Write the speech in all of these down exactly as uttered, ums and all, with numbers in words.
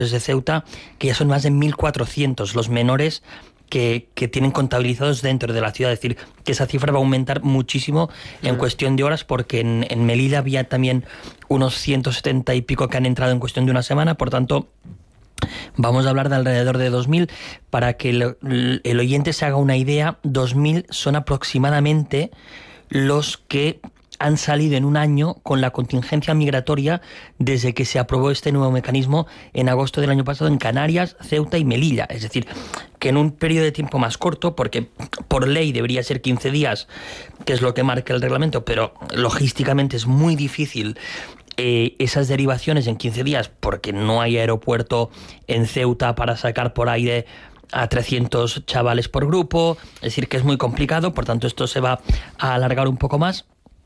de Ceuta, que ya son más de mil cuatrocientos los menores que, que tienen contabilizados dentro de la ciudad. Es decir, que esa cifra va a aumentar muchísimo en mm. cuestión de horas, porque en, en Melilla había también unos ciento setenta y pico que han entrado en cuestión de una semana. Por tanto, vamos a hablar de alrededor de dos mil. Para que el, el oyente se haga una idea, dos mil son aproximadamente los que han salido en un año con la contingencia migratoria desde que se aprobó este nuevo mecanismo en agosto del año pasado en Canarias, Ceuta y Melilla. Es decir, que en un periodo de tiempo más corto, porque por ley debería ser quince días, que es lo que marca el reglamento, pero logísticamente es muy difícil eh, esas derivaciones en quince días, porque no hay aeropuerto en Ceuta para sacar por aire a trescientos chavales por grupo. Es decir, que es muy complicado, por tanto esto se va a alargar un poco más.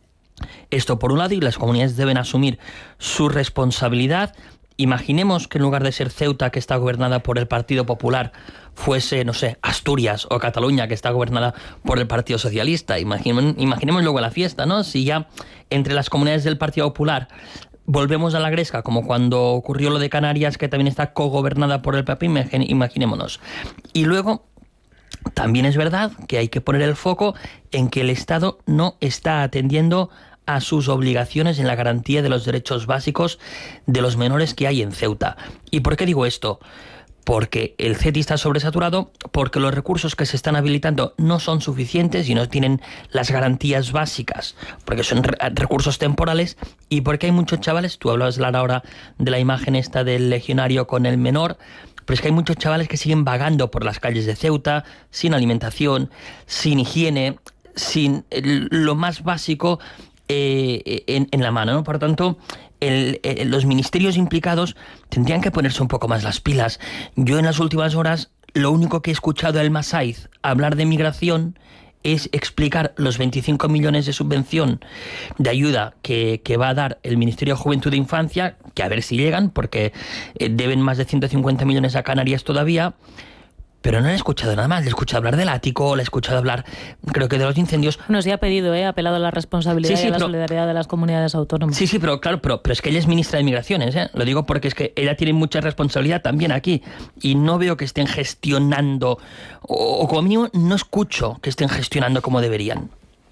Esto por un lado, y las comunidades deben asumir su responsabilidad. Imaginemos que en lugar de ser Ceuta, que está gobernada por el Partido Popular, fuese, no sé, Asturias o Cataluña, que está gobernada por el Partido Socialista. Imaginemos, imaginemos luego la fiesta, ¿no? Si ya entre las comunidades del Partido Popular volvemos a la gresca, como cuando ocurrió lo de Canarias, que también está cogobernada por el P P, imaginémonos. Y luego también es verdad que hay que poner el foco en que el Estado no está atendiendo a sus obligaciones en la garantía de los derechos básicos de los menores que hay en Ceuta. ¿Y por qué digo esto? Porque el C E T I está sobresaturado, porque los recursos que se están habilitando no son suficientes y no tienen las garantías básicas, porque son re- recursos temporales, y porque hay muchos chavales. Tú hablabas, Lara, ahora de la imagen esta del legionario con el menor, pero es que hay muchos chavales que siguen vagando por las calles de Ceuta, sin alimentación, sin higiene, sin el, lo más básico eh, en, en la mano, ¿no? Por tanto, el, el, los ministerios implicados tendrían que ponerse un poco más las pilas. Yo en las últimas horas, lo único que he escuchado a Elma Saiz hablar de migración es explicar los veinticinco millones de subvención de ayuda que, que va a dar el Ministerio de Juventud e Infancia, que a ver si llegan, porque eh, deben más de ciento cincuenta millones a Canarias todavía. Pero no le he escuchado nada más. Le he escuchado hablar del ático, le he escuchado hablar, creo que de los incendios. Bueno, sí ha pedido, ¿eh? Ha apelado a la responsabilidad sí, sí, y a la pero, solidaridad de las comunidades autónomas. Sí, sí, pero claro, pero, pero es que ella es ministra de Migraciones, ¿eh? Lo digo porque es que ella tiene mucha responsabilidad también aquí. Y no veo que estén gestionando, o, o como mínimo no escucho que estén gestionando como deberían.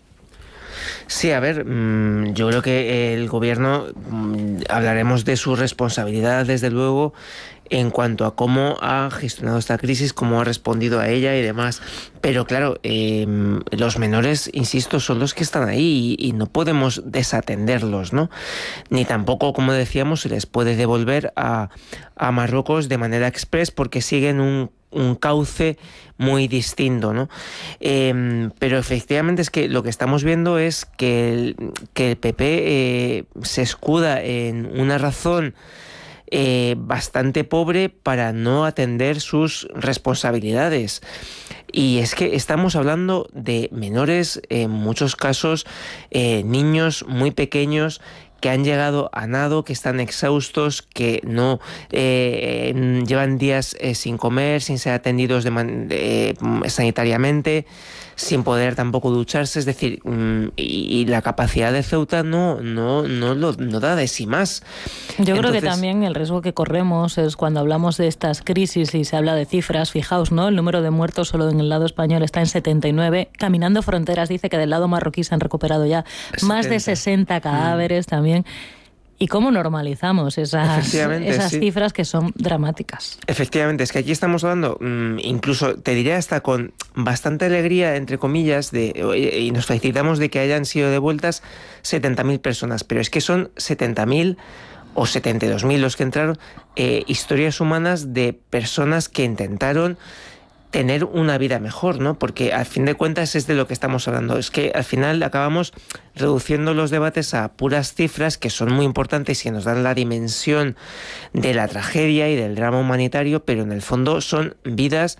Sí, a ver, yo creo que el gobierno, hablaremos de su responsabilidad, desde luego, en cuanto a cómo ha gestionado esta crisis, cómo ha respondido a ella y demás. Pero claro, eh, los menores, insisto, son los que están ahí y, y no podemos desatenderlos, ¿no? Ni tampoco, como decíamos, se les puede devolver a, a Marruecos de manera express, porque siguen un un cauce muy distinto, ¿no? Eh, pero efectivamente es que lo que estamos viendo es que el, que el P P eh, se escuda en una razón eh, bastante pobre para no atender sus responsabilidades. Y es que estamos hablando de menores, en muchos casos, eh, niños muy pequeños, que han llegado a nado, que están exhaustos, que no eh, llevan días eh, sin comer, sin ser atendidos de man- eh, sanitariamente, sin poder tampoco ducharse. Es decir, mm, y, y la capacidad de Ceuta no, no, no, lo, no da de sí más. Yo Entonces, creo que también el riesgo que corremos es cuando hablamos de estas crisis y se habla de cifras. Fijaos, ¿no? El número de muertos solo en el lado español está en setenta y nueve. Caminando Fronteras dice que del lado marroquí se han recuperado ya setenta más de sesenta cadáveres mm. también. ¿Y cómo normalizamos esas, esas sí. cifras que son dramáticas? Efectivamente, es que aquí estamos hablando, mmm, incluso te diré hasta con bastante alegría, entre comillas, de, y nos felicitamos de que hayan sido devueltas setenta mil personas, pero es que son setenta mil o setenta y dos mil los que entraron, eh, historias humanas de personas que intentaron tener una vida mejor, ¿no? Porque al fin de cuentas es de lo que estamos hablando. Es que al final acabamos reduciendo los debates a puras cifras que son muy importantes y nos dan la dimensión de la tragedia y del drama humanitario, pero en el fondo son vidas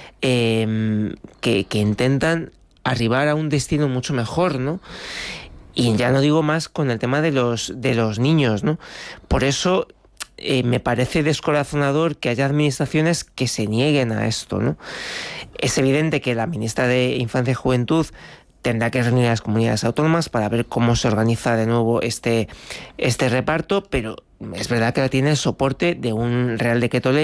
eh, que, que intentan arribar a un destino mucho mejor, ¿no? Y ya no digo más con el tema de los, de los niños, ¿no? Por eso Eh, me parece descorazonador que haya administraciones que se nieguen a esto, ¿no? Es evidente que la ministra de Infancia y Juventud tendrá que reunir a las comunidades autónomas para ver cómo se organiza de nuevo este, este reparto, pero es verdad que tiene el soporte de un Real Decreto Ley